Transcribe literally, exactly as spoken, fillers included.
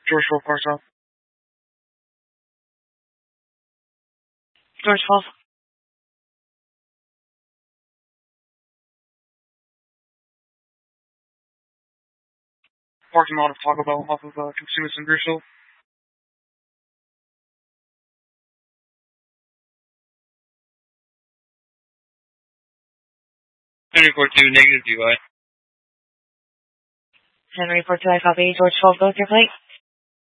George twelve, car stop. George twelve. Parking lot of Taco Bell off of uh, Consumers and Grishville. Henry four two, negative D Y. Henry four two, I copy. George twelve, go with your plate.